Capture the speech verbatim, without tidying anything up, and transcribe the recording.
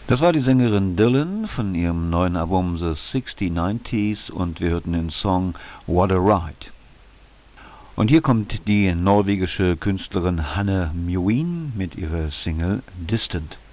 Das war die Sängerin Dylan von ihrem neuen Album The sixty nineties und wir hörten den Song What a Ride. Und hier kommt die norwegische Künstlerin Hanne Mjøen mit ihrer Single Distant.